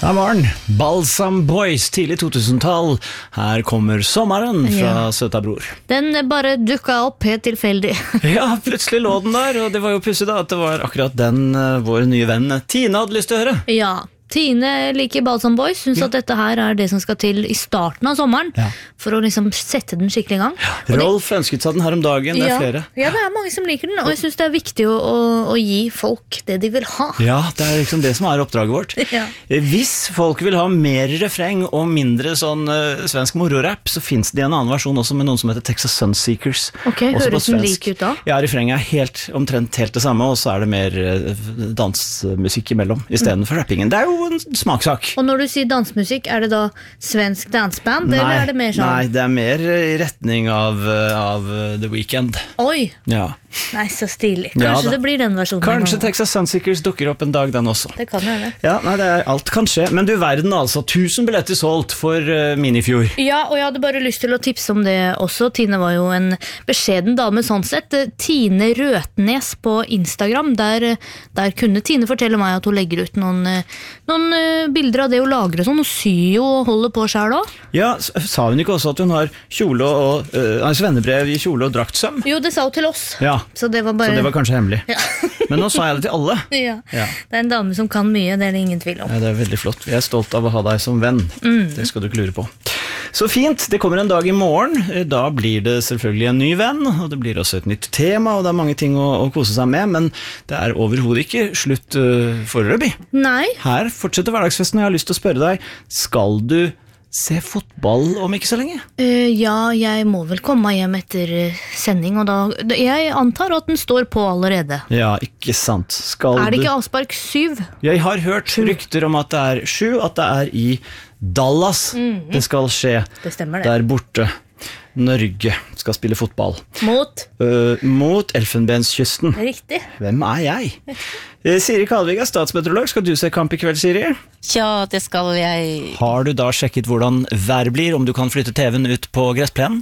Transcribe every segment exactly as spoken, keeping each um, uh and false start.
God morgen, Balsam Boys, tidlig to-tusen-tall. Her kommer sommeren fra ja. Søta Bror. Den bare dukket opp helt tilfeldig. Ja, plutselig lå den der, og det var jo pussig da, at det var akkurat den uh, vår nye venn Tina hadde lyst til å høre. Ja, Tine liker Balsam Boys, synes ja. At dette her er det som skal til i starten av sommeren, ja. For å liksom sette den skikkelig i gang. Ja. Rolf det, ønsket seg den her om dagen, det er ja, flere. Ja, det er mange som liker den, og jeg synes det er viktig å, å, å gi folk det de vil ha. Ja, det er liksom det som er oppdraget vårt. Ja. Hvis folk vil ha mer refreng og mindre sånn uh, svensk moro-rap, så finnes det en annen versjon også med noen som heter Texas Sunseekers. Ok, høres den lik ut da? Ja, refrenget er helt, omtrent helt det samme, og så er det mer uh, dansmusikk imellom, i stedet mm. for rappingen. Det er jo en smaksak. Og når du sier dansmusikk, er det da svensk dansband, nei, eller er det mer sånn? Nei, det er mer i retning av, av The Weeknd. Oi! Ja. Nei, så stilig. Kanskje ja, det blir den versjonen. Kanskje Texas Sunseekers dukker opp en dag den også. Det kan være. Ja, nei, det er, alt kan skje. Men du verden altså, tusen billetter solgt for uh, Minifjord. Ja, og jeg hadde bare lyst til å tipse om det også. Tine var jo en beskjeden dame sånn sett. Tine Røtnes på Instagram, der, der kunne Tine fortelle meg at hun legger ut noen, noen bilder av det hun lager og sånn, og syr jo og holder på selv også. Ja, sa hun ikke også at hun har kjole og, uh, svennebrev i kjole og draktsøm? Jo, det sa hun til oss. Ja. Så det var bare... Så det var kanskje hemmelig. Ja. Men nå sa jeg det til alle. Ja. Ja. Det er en dame som kan mye, det er det ingen tvil om. Ja, det er veldig flott. Jeg er stolt av å ha deg som venn. Mm. Det skal du ikke lure på. Så fint, det kommer en dag i morgen. Da blir det selvfølgelig en ny venn, og det blir også et nytt tema, og det er mange ting å, å kose seg med, men det er overhodet ikke slutt uh, foreløpig. Nei. Her fortsetter hverdagsfesten, og jeg har lyst til å spørre deg, skal du se fotball om ikke så lenge? Uh, ja, jeg må vel komme hjem etter sending, og da, jeg antar at den står på allerede. Ja, ikke sant. Skal er det ikke du... avspark syv? Jeg har hørt sju. Rykter om at det er sju, at det er i Dallas mm-hmm. det skal skje. Det stemmer det. Der borte. Norge skal spille fotball. Mot? Uh, mot Elfenbenskysten. Riktig. Hvem er jeg? uh, Siri Kalvig er statsmeteorolog. Skal du se kamp i kveld, Siri? Ja, det skal jeg. Har du da sjekket hvordan været blir, om du kan flytte T V-en ut på gressplenen?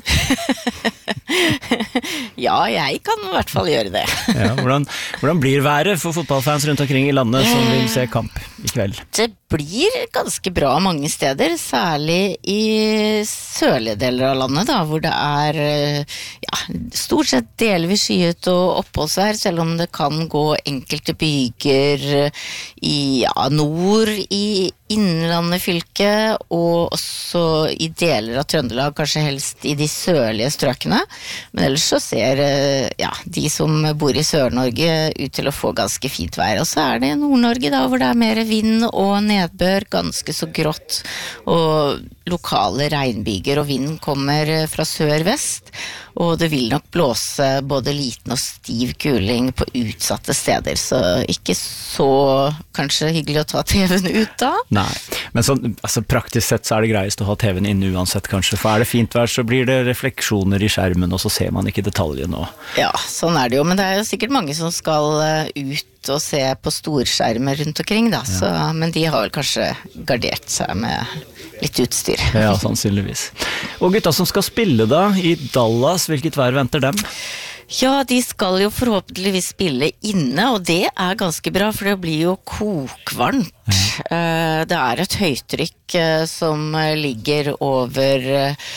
Ja, jeg kan i hvert fall gjøre det. Ja, hvordan, hvordan blir været for fotballfans rundt omkring i landet som vil se kamp i kveld? Det blir ganske bra mange steder, særlig i sørlige deler av landet, da, hvor det er ja, stort sett delvis skyet og oppholdsvær, selv om det kan gå enkelte byger i ja, nord i innlandet fylket, og også i deler av Trøndelag, kanskje helst i de sørlige strøkene. Men ellers så ser ja, de som bor i Sør-Norge ut til å få ganske fint vær. Og så er det Nord-Norge da, hvor det er mer vind og nedbør, ganske så grått, og lokale regnbyger, og vinden kommer fra sør-vest, og det vil nok blåse både liten og stiv kuling på utsatte steder, så ikke så kanskje hyggelig å ta T V-en ut da. Nei, men så, altså, praktisk sett så er det greiest å ha T V-en inne uansett kanskje, for er det fint vær så blir det refleksjoner i skjermen, og så ser man ikke detaljene. Ja, sånn er det jo, men det er jo sikkert mange som skal ut og se på storskjermer rundt omkring da, ja. Så, men de har vel kanskje gardert seg med litt utstyr. Ja, sannsynligvis. Og gutta som skal spille da i Dallas, hvilket vær venter dem? Ja, de skal jo forhåpentligvis spille inne, og det er ganske bra, for det blir jo kokvarmt. Ja. Det er et høytrykk som ligger over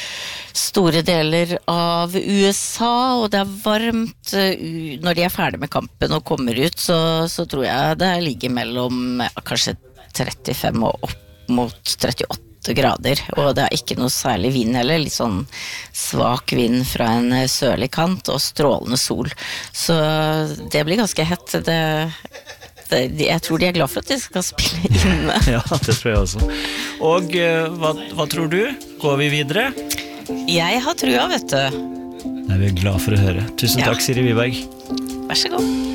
store deler av U S A, og det er varmt. Når de er ferdig med kampen og kommer ut, så, så tror jeg det ligger mellom kanskje trettifem og opp mot trettiåtte grader, og det er ikke noe særlig vind heller, litt sånn svak vind fra en sørlig kant og strålende sol. Så det blir ganske hett. Det, det, jeg tror de er glad for at de skal spille inne. Ja, det tror jeg også. Og hva, hva tror du? Går vi videre? Jeg har trua, vet du. Det er vi glad for å høre. Tusen takk, ja. Siri Wiberg. Vær så god.